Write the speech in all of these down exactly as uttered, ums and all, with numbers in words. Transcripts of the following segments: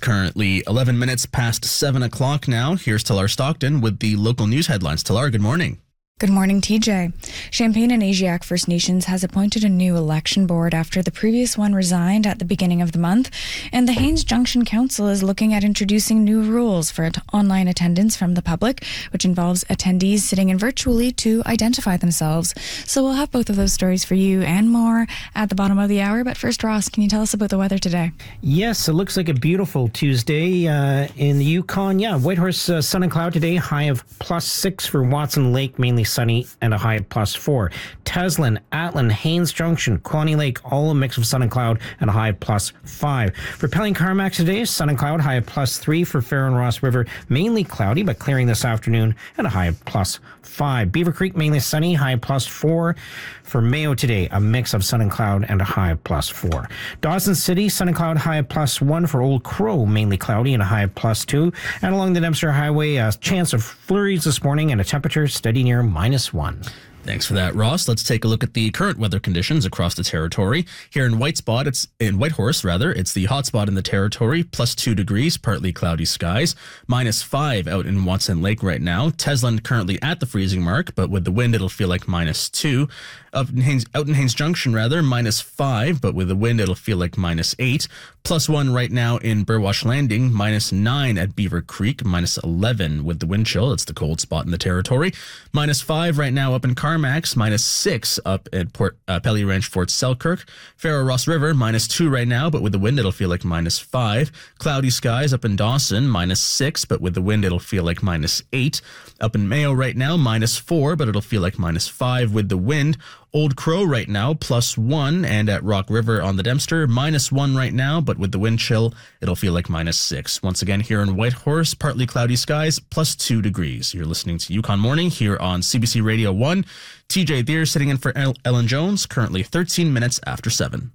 currently eleven minutes past seven o'clock now. Here's Talar Stockton with the local news headlines. Talar, good morning. Good morning, T J. Champaign and Asiac First Nations has appointed a new election board after the previous one resigned at the beginning of the month, and the Haines Junction Council is looking at introducing new rules for online attendance from the public, which involves attendees sitting in virtually to identify themselves. So we'll have both of those stories for you and more at the bottom of the hour. But first, Ross, can you tell us about the weather today? Yes, it looks like a beautiful Tuesday uh, in the Yukon. Yeah, Whitehorse, uh, sun and cloud today, high of plus six for Watson Lake, mainly sunny, and a high of plus four. Teslin, Atlin, Haines Junction, Quaney Lake, all a mix of sun and cloud and a high of plus five. For Pelly and Carmack today, sun and cloud, high of plus three. For Fair and Ross River, mainly cloudy but clearing this afternoon, and a high of plus five. Beaver Creek, mainly sunny, high of plus four. For Mayo today, a mix of sun and cloud and a high of plus four. Dawson City, sun and cloud, high of plus one. For Old Crow, mainly cloudy and a high of plus two. And along the Dempster Highway, a chance of flurries this morning and a temperature steady near minus one. Thanks for that, Ross. Let's take a look at the current weather conditions across the territory. Here in White Spot, it's in Whitehorse, rather, it's the hot spot in the territory, plus two degrees, partly cloudy skies, minus five out in Watson Lake right now. Teslin currently at the freezing mark, but with the wind, it'll feel like minus two. Up in Haines, out in Haines Junction, rather, minus five, but with the wind, it'll feel like minus eight. Plus one right now in Burwash Landing, minus nine at Beaver Creek, minus eleven with the wind chill. It's the cold spot in the territory. Minus five right now up in Carmax, minus six up at Port uh, Pelly Ranch, Fort Selkirk. Farrow Ross River, minus two right now, but with the wind, it'll feel like minus five. Cloudy skies up in Dawson, minus six, but with the wind, it'll feel like minus eight. Up in Mayo right now, minus four, but it'll feel like minus five with the wind. Old Crow right now, plus one, and at Rock River on the Dempster, minus one right now, but with the wind chill, it'll feel like minus six. Once again, here in Whitehorse, partly cloudy skies, plus two degrees. You're listening to Yukon Morning here on C B C Radio one. T J Deere sitting in for Ellen Jones, currently thirteen minutes after seven.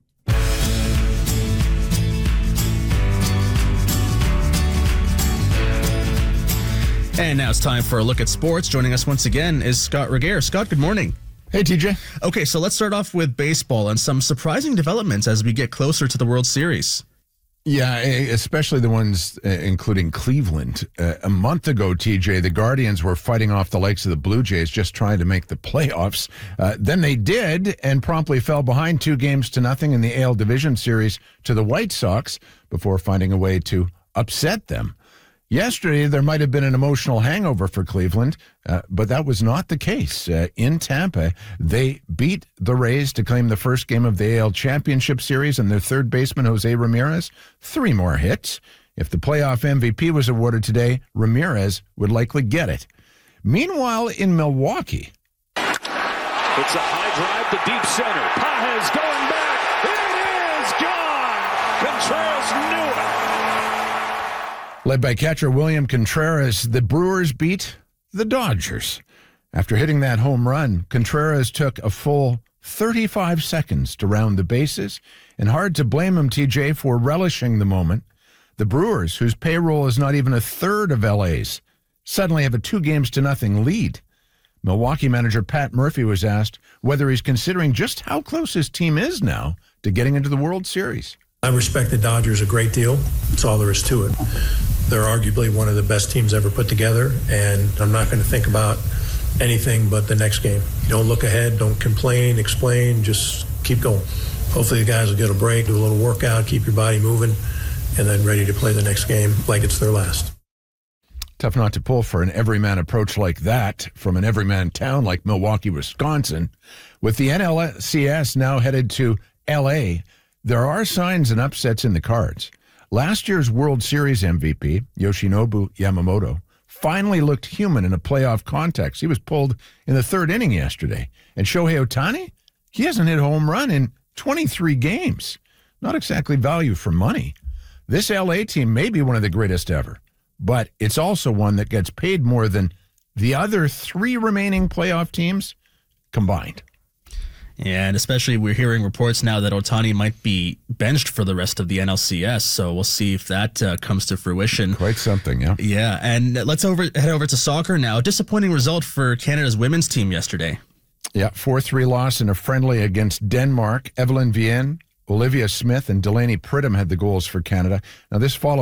And now it's time for a look at sports. Joining us once again is Scott Regehr. Scott, good morning. Hey, T J. Okay, so let's start off with baseball and some surprising developments as we get closer to the World Series. Yeah, especially the ones uh, including Cleveland. Uh, a month ago, T J, the Guardians were fighting off the likes of the Blue Jays, just trying to make the playoffs. Uh, then they did and promptly fell behind two games to nothing in the A L Division Series to the White Sox before finding a way to upset them. Yesterday, there might have been an emotional hangover for Cleveland, uh, but that was not the case. Uh, in Tampa, they beat the Rays to claim the first game of the A L Championship Series, and their third baseman, Jose Ramirez, three more hits. If the playoff M V P was awarded today, Ramirez would likely get it. Meanwhile, in Milwaukee, it's a high drive to deep center. Pages going back. It is gone. Contreras knew it. Led by catcher William Contreras, the Brewers beat the Dodgers. After hitting that home run, Contreras took a full thirty-five seconds to round the bases, and hard to blame him, T J, for relishing the moment. The Brewers, whose payroll is not even a third of L A's, suddenly have a two games to nothing lead. Milwaukee manager Pat Murphy was asked whether he's considering just how close his team is now to getting into the World Series. I respect the Dodgers a great deal. That's all there is to it. They're arguably one of the best teams ever put together, and I'm not going to think about anything but the next game. You don't look ahead, don't complain, explain, just keep going. Hopefully the guys will get a break, do a little workout, keep your body moving, and then ready to play the next game like it's their last. Tough not to pull for an everyman approach like that from an everyman town like Milwaukee, Wisconsin. With the N L C S now headed to L A, there are signs and upsets in the cards. Last year's World Series M V P, Yoshinobu Yamamoto, finally looked human in a playoff context. He was pulled in the third inning yesterday. And Shohei Ohtani, he hasn't hit a home run in twenty-three games. Not exactly value for money. This L A team may be one of the greatest ever, but it's also one that gets paid more than the other three remaining playoff teams combined. Yeah, and especially we're hearing reports now that Ohtani might be benched for the rest of the N L C S, so we'll see if that uh, comes to fruition. Quite something, yeah. Yeah, and let's over head over to soccer now. Disappointing result for Canada's women's team yesterday. Yeah, four three loss in a friendly against Denmark. Evelyn Vienne, Olivia Smith, and Delaney Pridham had the goals for Canada. Now, this follows